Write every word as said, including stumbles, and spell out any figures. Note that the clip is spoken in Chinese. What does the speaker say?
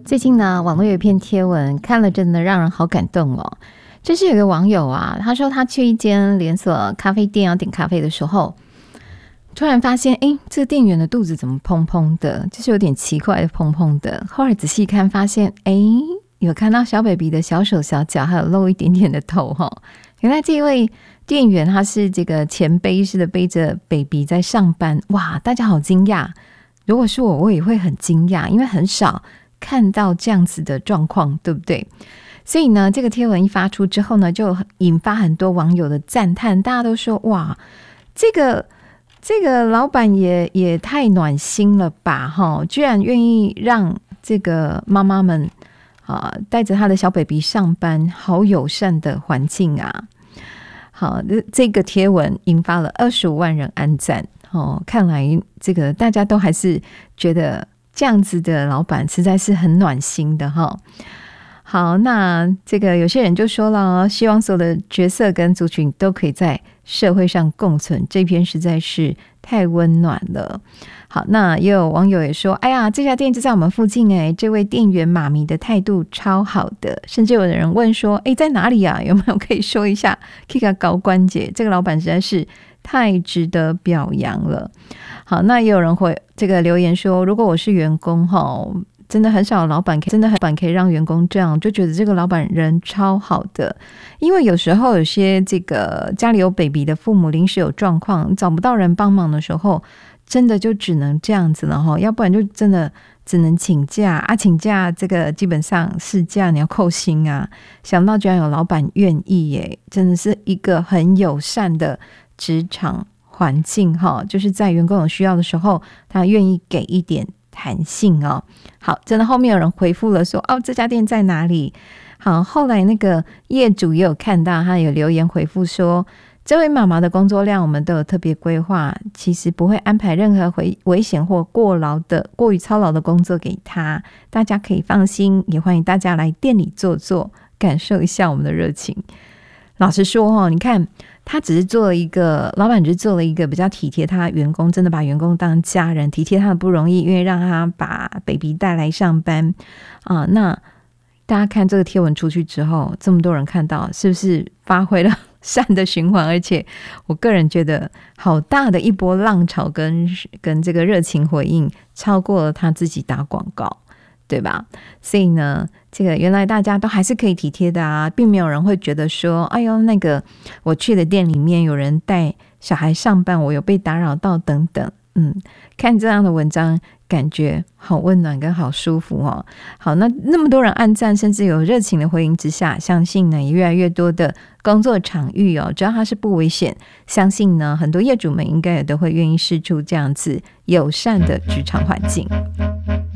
最近呢，网络有一篇贴文，看了真的让人好感动哦。这是有个网友啊，他说他去一间连锁咖啡店要点咖啡的时候，突然发现，哎，这个店员的肚子怎么砰砰的，就是有点奇怪的砰砰的。后来仔细看，发现，哎，有看到小 baby 的小手小脚，还有露一点点的头哈、哦。原来这位店员他是这个前背式的背着 baby 在上班，哇，大家好惊讶。如果是我，我也会很惊讶，因为很少看到这样子的状况，对不对？所以呢，这个贴文一发出之后呢，就引发很多网友的赞叹，大家都说哇，这个这个老板也也太暖心了吧，哈，居然愿意让这个妈妈们啊带着他的小 baby 上班，好友善的环境啊。好，这个贴文引发了二十五万人按赞。哦，看来这个大家都还是觉得这样子的老板实在是很暖心的哈。好，那这个有些人就说了，希望所有的角色跟族群都可以在社会上共存，这篇实在是太温暖了。好，那也有网友也说，哎呀，这家店就在我们附近哎，这位店员妈咪的态度超好的，甚至有人问说，哎，在哪里啊？有没有可以说一下，可以给他搞关节？这个老板实在是太值得表扬了。好，那也有人会这个留言说，如果我是员工齁，真的很少老板真的很老板可以让员工这样，就觉得这个老板人超好的。因为有时候有些这个家里有 baby 的父母临时有状况，找不到人帮忙的时候，真的就只能这样子了齁，要不然就真的只能请假啊，请假这个基本上事假你要扣薪啊。想到居然有老板愿意耶，真的是一个很友善的职场环境哈，就是在员工有需要的时候，他愿意给一点弹性哦。好，真的后面有人回复了说，哦，这家店在哪里？好，后来那个业主也有看到，他有留言回复说，这位妈妈的工作量我们都有特别规划，其实不会安排任何危险或过劳的过于操劳的工作给她，大家可以放心，也欢迎大家来店里坐坐，感受一下我们的热情。老实说哦，你看他只是做了一个老板，只是做了一个比较体贴他员工，真的把员工当家人，体贴他的不容易，因为让他把 baby 带来上班啊。那大家看这个贴文出去之后，这么多人看到，是不是发挥了善的循环？而且我个人觉得好大的一波浪潮跟跟这个热情回应，超过了他自己打广告，对吧？所以呢，这个原来大家都还是可以体贴的啊，并没有人会觉得说，哎呦，那个我去的店里面有人带小孩上班，我有被打扰到等等。嗯，看这样的文章，感觉好温暖跟好舒服哦。好，那那么多人按赞，甚至有热情的回应之下，相信呢也越来越多的工作场域哦，只要它是不危险，相信呢很多业主们应该也都会愿意释出这样子友善的职场环境。